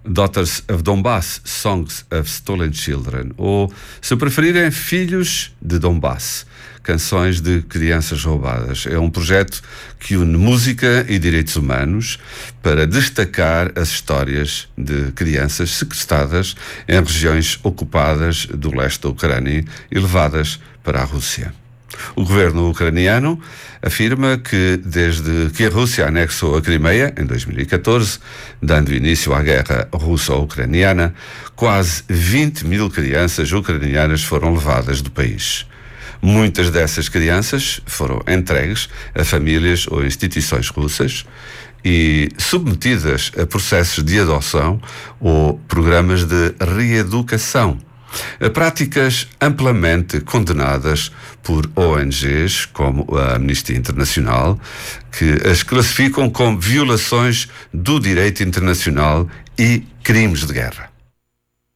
Daughters of Donbass, Songs of Stolen Children, ou, se preferirem, Filhos de Donbass, Canções de Crianças Roubadas. É um projeto que une música e direitos humanos para destacar as histórias de crianças sequestradas em regiões ocupadas do leste da Ucrânia e levadas para a Rússia. O governo ucraniano afirma que, desde que a Rússia anexou a Crimeia, em 2014, dando início à guerra russo-ucraniana, quase 20 mil crianças ucranianas foram levadas do país. Muitas dessas crianças foram entregues a famílias ou instituições russas e submetidas a processos de adoção ou programas de reeducação. Práticas amplamente condenadas por ONGs como a Amnistia Internacional, que as classificam como violações do direito internacional e crimes de guerra.